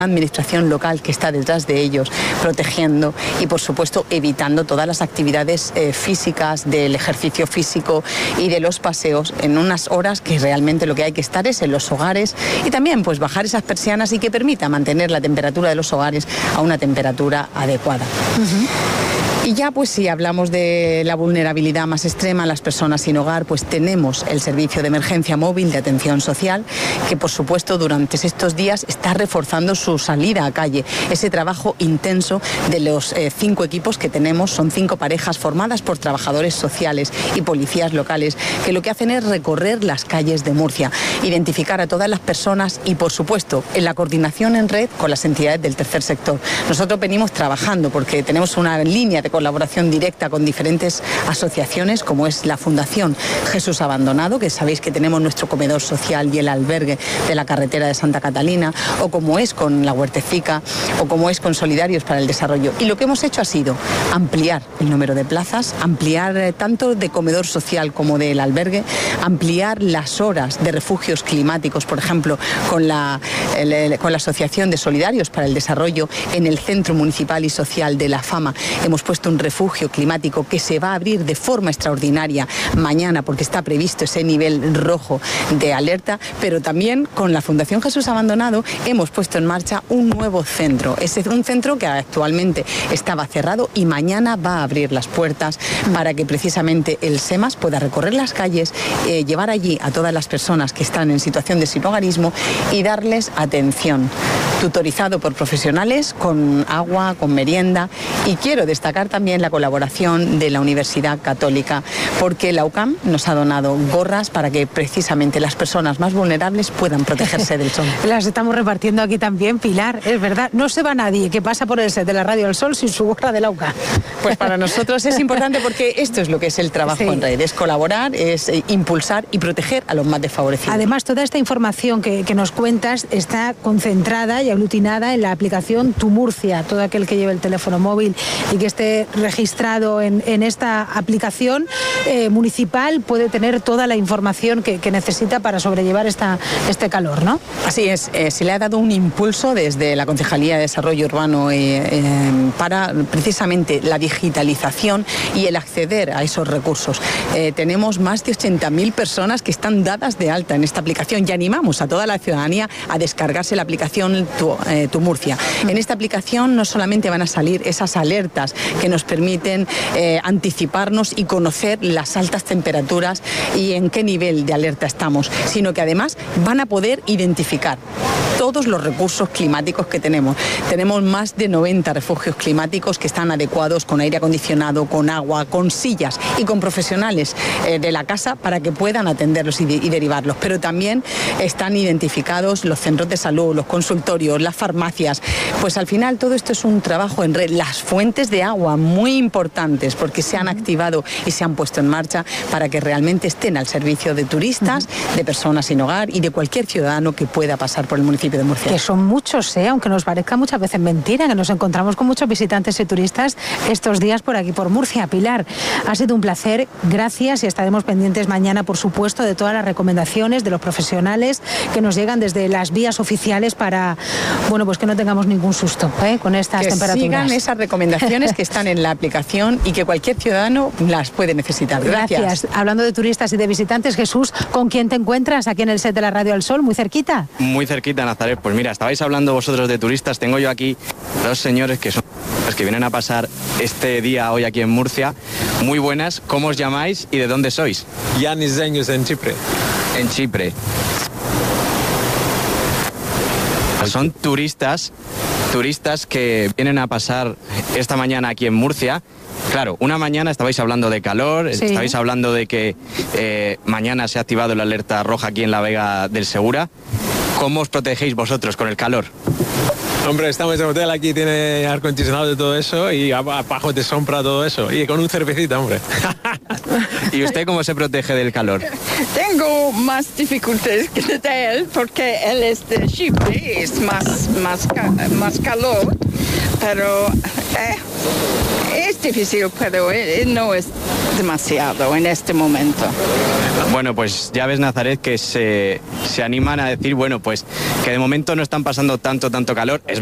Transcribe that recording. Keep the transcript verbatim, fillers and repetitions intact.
administración local que está detrás de ellos, protegiendo y, por supuesto, evitando todas las actividades eh, físicas, del ejercicio físico y de los paseos en unas horas que realmente lo que hay que estar es en los hogares, y también pues bajar esas persianas y que permita mantener la temperatura de los hogares a una temperatura adecuada. Uh-huh. Y ya pues si hablamos de la vulnerabilidad más extrema, las personas sin hogar, pues tenemos el servicio de emergencia móvil de atención social, que por supuesto durante estos días está reforzando su salida a calle. Ese trabajo intenso de los eh, cinco equipos que tenemos, son cinco parejas formadas por trabajadores sociales y policías locales, que lo que hacen es recorrer las calles de Murcia, identificar a todas las personas y por supuesto en la coordinación en red con las entidades del tercer sector. Nosotros venimos trabajando porque tenemos una línea de colaboración directa con diferentes asociaciones, como es la Fundación Jesús Abandonado, que sabéis que tenemos nuestro comedor social y el albergue de la carretera de Santa Catalina, o como es con la Huertecica, o como es con Solidarios para el Desarrollo. Y lo que hemos hecho ha sido ampliar el número de plazas, ampliar eh, tanto de comedor social como del albergue, ampliar las horas de refugios climáticos, por ejemplo, con la, el, el, con la Asociación de Solidarios para el Desarrollo en el Centro Municipal y Social de La Fama. Hemos puesto un refugio climático que se va a abrir de forma extraordinaria mañana porque está previsto ese nivel rojo de alerta, pero también con la Fundación Jesús Abandonado hemos puesto en marcha un nuevo centro. Es un centro que actualmente estaba cerrado y mañana va a abrir las puertas para que precisamente el SEMAS pueda recorrer las calles, eh, llevar allí a todas las personas que están en situación de sinhogarismo y darles atención, tutorizado por profesionales, con agua, con merienda. Y quiero destacar también la colaboración de la Universidad Católica, porque la U C A M nos ha donado gorras para que precisamente las personas más vulnerables puedan protegerse del sol. Las estamos repartiendo aquí también, Pilar, es verdad. No se va nadie que pasa por el set de la Radio del Sol sin su gorra de la U C A M. Pues para nosotros es importante porque esto es lo que es el trabajo sí. en red, es colaborar, es eh, impulsar y proteger a los más desfavorecidos. Además, toda esta información que, que nos cuentas está concentrada y aglutinada en la aplicación Tu Murcia. Todo aquel que lleve el teléfono móvil y que esté registrado en, en esta aplicación eh, municipal puede tener toda la información que, que necesita para sobrellevar esta, este calor, ¿no? Así es, eh, se le ha dado un impulso desde la Concejalía de Desarrollo Urbano eh, eh, para precisamente la digitalización y el acceder a esos recursos. Eh, tenemos más de ochenta mil personas que están dadas de alta en esta aplicación y animamos a toda la ciudadanía a descargarse la aplicación Tu, eh, Tu Murcia. En esta aplicación no solamente van a salir esas alertas que nos permiten eh, anticiparnos y conocer las altas temperaturas y en qué nivel de alerta estamos, sino que además van a poder identificar todos los recursos climáticos que tenemos. Tenemos más de noventa refugios climáticos que están adecuados con aire acondicionado, con agua, con sillas y con profesionales eh, de la casa para que puedan atenderlos y, de, y derivarlos. Pero también están identificados los centros de salud, los consultorios, las farmacias. Pues al final todo esto es un trabajo en red. Las fuentes de agua muy importantes porque se han activado y se han puesto en marcha para que realmente estén al servicio de turistas, de personas sin hogar y de cualquier ciudadano que pueda pasar por el municipio de Murcia. Que son muchos, ¿eh? Aunque nos parezca muchas veces mentira, que nos encontramos con muchos visitantes y turistas estos días por aquí, por Murcia. Pilar, ha sido un placer, gracias, y estaremos pendientes mañana, por supuesto, de todas las recomendaciones de los profesionales que nos llegan desde las vías oficiales para, bueno, pues que no tengamos ningún susto ¿eh? con estas que temperaturas. Que sigan esas recomendaciones que están en la aplicación y que cualquier ciudadano las puede necesitar. Gracias. Gracias. Hablando de turistas y de visitantes, Jesús, ¿con quién te encuentras aquí en el set de la Radio del Sol? ¿Muy cerquita? Muy cerquita, Nazaret. Pues mira, estabais hablando vosotros de turistas. Tengo yo aquí dos señores que son los que vienen a pasar este día hoy aquí en Murcia. Muy buenas. ¿Cómo os llamáis y de dónde sois? Yanis Zenyus, en Chipre. En Chipre. Son turistas, turistas que vienen a pasar esta mañana aquí en Murcia. Claro, una mañana estabais hablando de calor, sí. estabais hablando de que eh, mañana se ha activado la alerta roja aquí en la Vega del Segura. ¿Cómo os protegéis vosotros con el calor? Hombre, estamos en el hotel, aquí tiene aire acondicionado y todo eso, y abajo te sombra todo eso, y con un cervecita, hombre. ¿Y usted cómo se protege del calor? Tengo más dificultades que de él, porque él es de Chipre, es más, más, más calor, pero Eh, es difícil, pero eh, no es demasiado en este momento. Bueno, pues ya ves, Nazaret, que se, se animan a decir, bueno, pues que de momento no están pasando tanto, tanto calor. Es